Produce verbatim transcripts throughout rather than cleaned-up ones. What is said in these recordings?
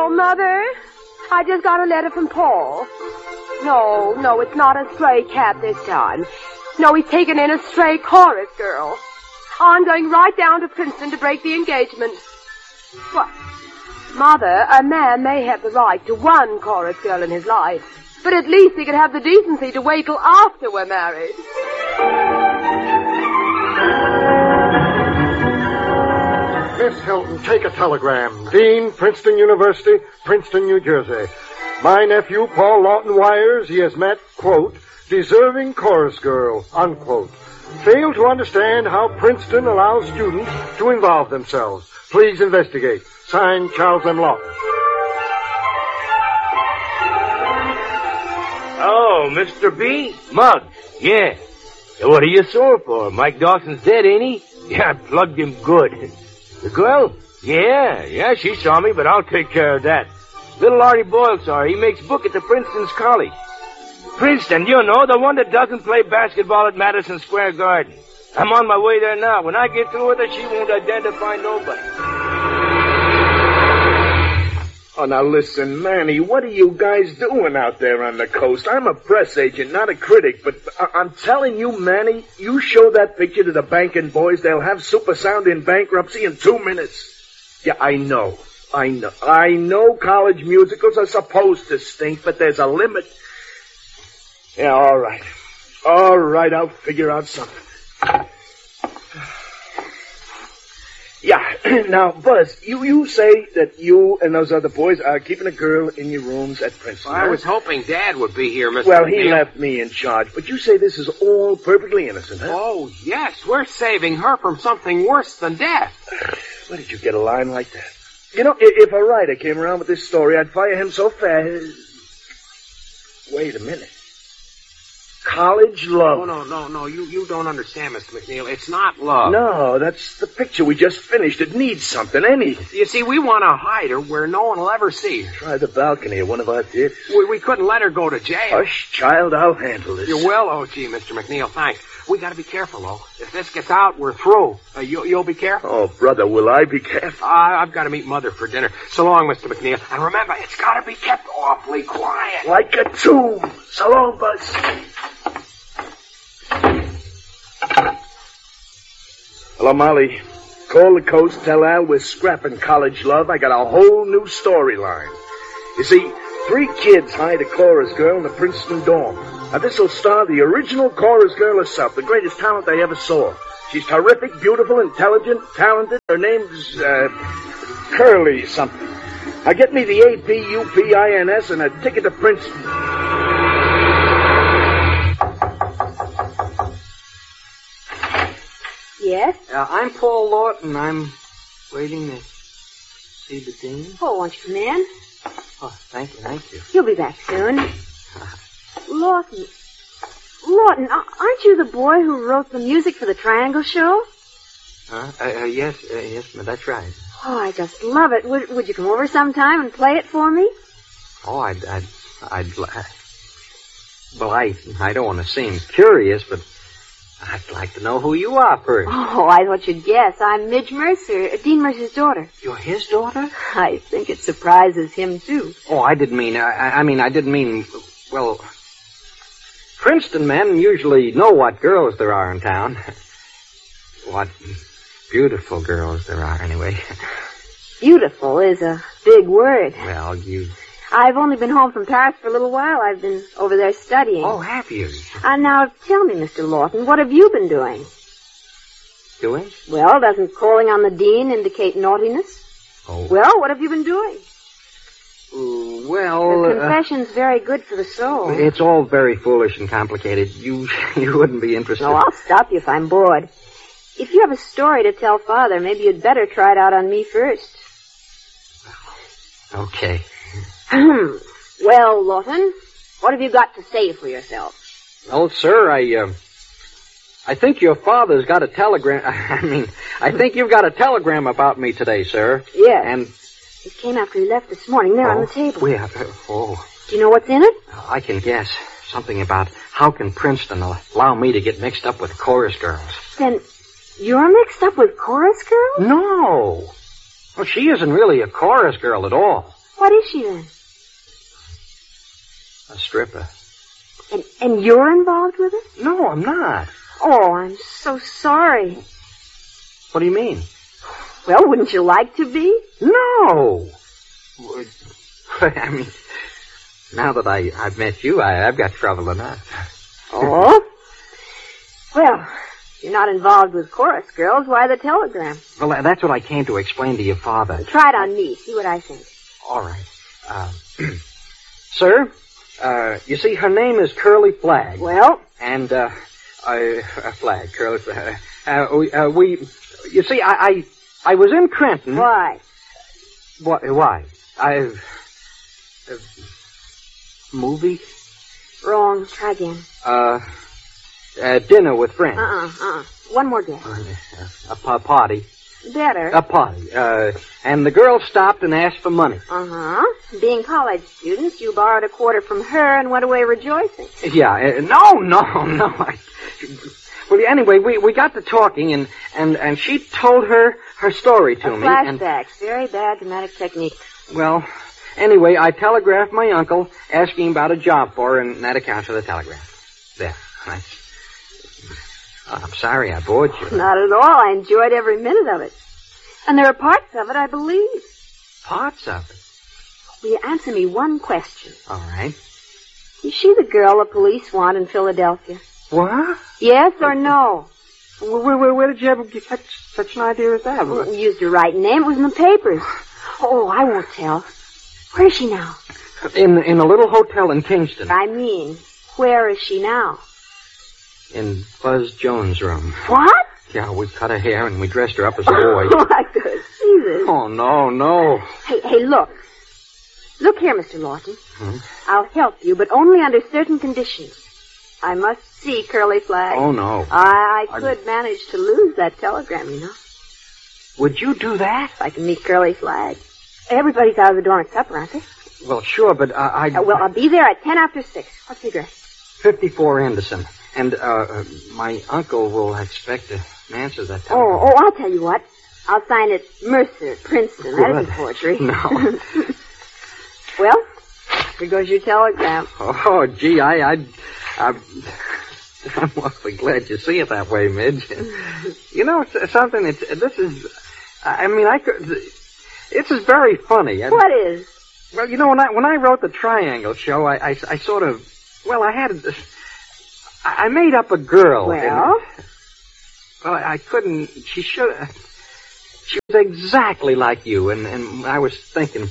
Mother. I just got a letter from Paul. No, no, it's not a stray cat this time. No, he's taken in a stray chorus girl. I'm going right down to Princeton to break the engagement. What? Mother, a man may have the right to one chorus girl in his life, but at least he could have the decency to wait till after we're married. Miss Hilton, take a telegram. Dean, Princeton University, Princeton, New Jersey. My nephew, Paul Lawton Wires, he has met, quote, deserving chorus girl, unquote. Failed to understand how Princeton allows students to involve themselves. Please investigate. Signed, Charles M. Lawton. Oh, Mister B? Mug. Yeah. What are you sore for? Mike Dawson's dead, ain't he? Yeah, I plugged him good. The girl? Yeah, yeah, she saw me, but I'll take care of that. Little Artie Boyle saw her. He makes book at the Princeton's college. Princeton, you know, the one that doesn't play basketball at Madison Square Garden. I'm on my way there now. When I get through with her, she won't identify nobody. Oh, now listen, Manny, what are you guys doing out there on the coast? I'm a press agent, not a critic, but I- I'm telling you, Manny, you show that picture to the banking boys, they'll have Super Sound in bankruptcy in two minutes. Yeah, I know, I know, I know college musicals are supposed to stink, but there's a limit. Yeah, all right, all right, I'll figure out something. Yeah, now, Buzz, you, you say that you and those other boys are keeping a girl in your rooms at Princeton. Well, I was hoping Dad would be here, Mister Well, he McNeil. left me in charge, but you say this is all perfectly innocent, huh? Oh, yes, we're saving her from something worse than death. Where did you get a line like that? You know, if, if a writer came around with this story, I'd fire him so fast. Wait a minute. College love. Oh, no, no, no, you, you don't understand, Mister McNeil. It's not love. No, that's the picture we just finished. It needs something, anything. You see, we want to hide her where no one will ever see her. Try the balcony of one of our theaters. We, we couldn't let her go to jail. Hush, child, I'll handle this. You will, oh, gee, Mister McNeil, thanks. We got to be careful, though. If this gets out, we're through. Uh, you, you'll be careful? Oh, brother, will I be careful? Uh, I've got to meet Mother for dinner. So long, Mister McNeil. And remember, it's got to be kept awfully quiet. Like a tomb. So long, Buzz. Hello, Molly. Call the coast, tell Al we're scrapping college love. I got a whole new storyline. You see, three kids hired a chorus girl in the Princeton dorm. Now, this'll star the original chorus girl herself, the greatest talent they ever saw. She's terrific, beautiful, intelligent, talented. Her name's, uh, Curly something. Now, get me the A P U P I N S and a ticket to Princeton. Yes? Uh, I'm Paul Lawton. I'm waiting to see the dean. Oh, won't you come in? Oh, thank you, thank you. He'll be back soon. Lawton. Lawton, aren't you the boy who wrote the music for the Triangle Show? Huh? Uh, uh, yes, uh, yes, but that's right. Oh, I just love it. Would, would you come over sometime and play it for me? Oh, I'd, I'd, I'd, well, I, I don't want to seem curious, but I'd like to know who you are first. Oh, I thought you'd guess. I'm Midge Mercer, Dean Mercer's daughter. You're his daughter? I think it surprises him, too. Oh, I didn't mean, I, I mean, I didn't mean, well, Princeton men usually know what girls there are in town. What beautiful girls there are, anyway. Beautiful is a big word. Well, you... I've only been home from Paris for a little while. I've been over there studying. Oh, have you? And now, tell me, Mister Lawton, what have you been doing? Doing? Well, doesn't calling on the dean indicate naughtiness? Oh. Well, what have you been doing? Uh, well... The confession's uh, very good for the soul. It's all very foolish and complicated. You you wouldn't be interested. No, I'll stop you if I'm bored. If you have a story to tell Father, maybe you'd better try it out on me first. Okay. Well, Lawton, what have you got to say for yourself? Well, sir, I, uh, I think your father's got a telegram. I mean, I think you've got a telegram about me today, sir. Yes. And it came after he left this morning, there oh, on the table. Yeah. Uh, oh. Do you know what's in it? I can guess. Something about how can Princeton allow me to get mixed up with chorus girls. Then you're mixed up with chorus girls? No. Well, she isn't really a chorus girl at all. What is she then? A stripper. And, and you're involved with it? No, I'm not. Oh, I'm so sorry. What do you mean? Well, wouldn't you like to be? No. I mean, now that I, I've met you, I, I've got trouble enough. Oh? Well, you're not involved with chorus girls. Why the telegram? Well, that's what I came to explain to your father. Try it on me. See what I think. All right. Uh, sir, uh, you see, her name is Curly Flagg. Well? And, uh, uh, uh Flagg, Curly Flagg. Uh, we, uh, we, you see, I, I, I was in Trenton. Why? Why? Why? I, uh, movie? Wrong. Try again. Uh, uh, dinner with friends. Uh-uh, uh-uh. One more guess. A, a party. Better. A party. Uh, and the girl stopped and asked for money. Uh-huh. Being college students, you borrowed a quarter from her and went away rejoicing. Yeah. Uh, no, no, no. I, well, anyway, we, we got to talking, and, and, and she told her her story to a me. Flashbacks. Very bad dramatic technique. Well, anyway, I telegraphed my uncle asking about a job for her, and that accounts for the telegram. There. I, I'm sorry I bored you. Not at all. I enjoyed every minute of it. And there are parts of it, I believe. Parts of it? Will you answer me one question? All right. Is she the girl the police want in Philadelphia? What? Yes or no? Where, where, where did you ever get such, such an idea as that? Well, you used your right name. It was in the papers. Oh, I won't tell. Where is she now? In, in a little hotel in Kingston. I mean, where is she now? In Buzz Jones' room. What? Yeah, we cut her hair and we dressed her up as a boy. Oh, I could see this. Oh, no, no. Hey, hey, look. Look here, Mister Lawton. Hmm? I'll help you, but only under certain conditions. I must see Curly Flagg. Oh, no. I, I I... could manage to lose that telegram, you know. Would you do that? If I can meet Curly Flagg. Everybody's out of the door at supper, aren't they? Well, sure, but I... I... Uh, well, I'll be there at ten after six. What's your address? fifty-four Anderson. And, uh, my uncle will expect to answer that telegram. Oh, oh, I'll tell you what. I'll sign it Mercer, Princeton. That isn't poetry. No. Well, here goes your telegram. Oh, gee, I, I, I, I'm awfully glad you see it that way, Midge. You know, it's something, it's, this is, I mean, I could, this is very funny. I, What is? Well, you know, when I, when I wrote the Triangle Show, I, I, I sort of, well, I had, I, I made up a girl. Well? And, well, I couldn't, she should, she was exactly like you, and, and I was thinking,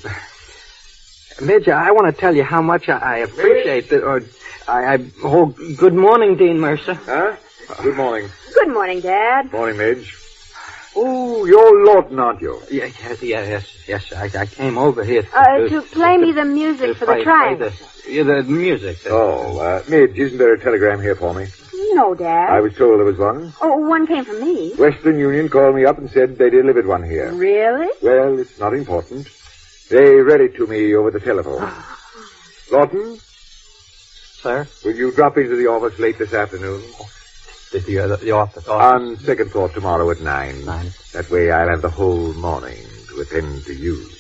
Midge, I want to tell you how much I, I appreciate that, or, I, I, oh, good morning, Dean Mercer. Huh? Good morning. Good morning, Dad. Morning, Midge. Oh, you're Lawton, aren't you? Yeah, yes, yes, yes, I, I came over here to... Uh, to play me the music for the Triangle. The, yeah, the music. Uh, Oh, uh, Midge, isn't there a telegram here for me? No, Dad. I was told there was one. Oh, one came from me. Western Union called me up and said they delivered one here. Really? Well, it's not important. They read it to me over the telephone. Lawton, Sir? will you drop into the office late this afternoon? The, the, the, the office. On second floor tomorrow at nine. Nine. That way I'll have the whole morning to attend to you.